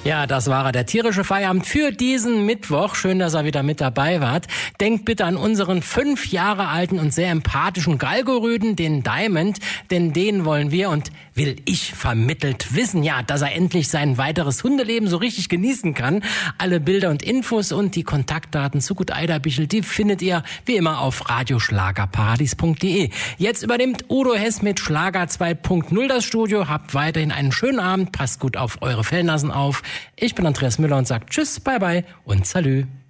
Ja, das war er, der tierische Feierabend für diesen Mittwoch. Schön, dass er wieder mit dabei wart. Denkt bitte an unseren 5 Jahre alten und sehr empathischen Galgorüden, den Diamond, denn den wollen wir und will ich vermittelt wissen, ja, dass er endlich sein weiteres Hundeleben so richtig genießen kann. Alle Bilder und Infos und die Kontaktdaten zu Gut Eiderbichel, die findet ihr wie immer auf radioschlagerparadies.de. Jetzt übernimmt Udo Hess mit Schlager 2.0 das Studio. Habt weiterhin einen schönen Abend, passt gut auf eure Fellnasen auf. Ich bin Andreas Müller und sage Tschüss, Bye Bye und Salü.